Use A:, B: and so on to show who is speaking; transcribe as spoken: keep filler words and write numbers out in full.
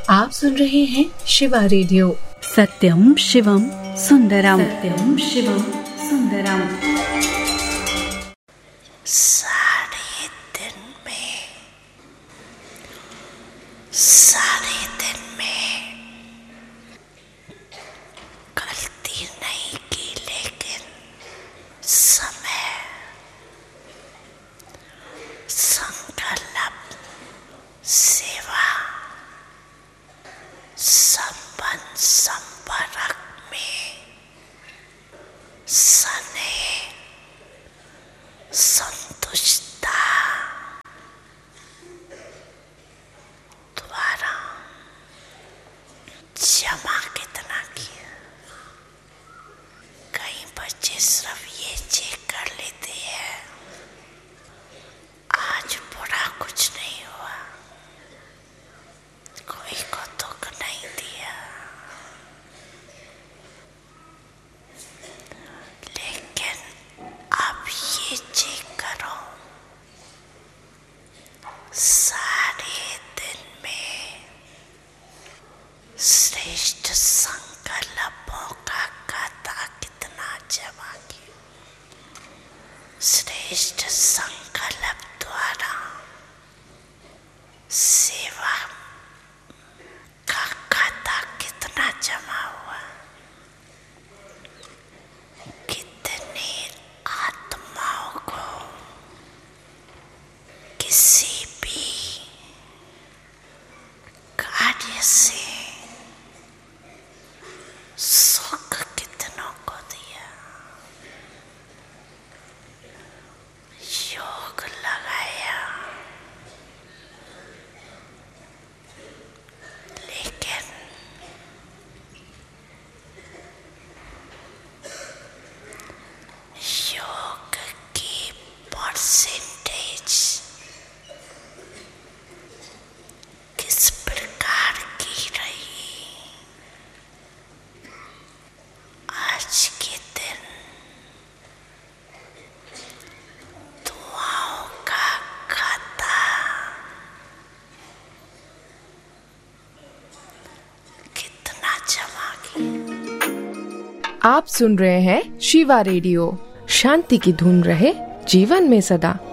A: आप सुन रहे हैं शिवा रेडियो।
B: सत्यम शिवम सुंदरम, सत्यम शिवम सुंदरम।
C: सारे दिन में सारे दिन में गलती नहीं की, लेकिन समय, संकल्प, सेवा, संबंध, संपर्क में स्नेह, संतुष्टता द्वारा जमा कितना किया। कई बच्चे सिर्फ ये चेक कर लेते हैं, आज बुरा कुछ नहीं हुआ, कोई को दुख नहीं दिया, लेकिन अब ये चेक करो, सारे दिन में श्रेष्ठ संकल्पों का खाता कितना जमा किया। श्रेष्ठ संकल्प द्वारा सेवा का खाता कितना जमा हुआ। कितने आत्माओं को किसी भी कार्य से सुख कितनों को दिया। योग लगाया, लेकिन योग की परसेंटेज किस प्रकार की रही। आज के दिन दुआओं का खाता कितना जमा किया।
A: आप सुन रहे हैं शिवा रेडियो। शांति की धुन रहे जीवन में सदा।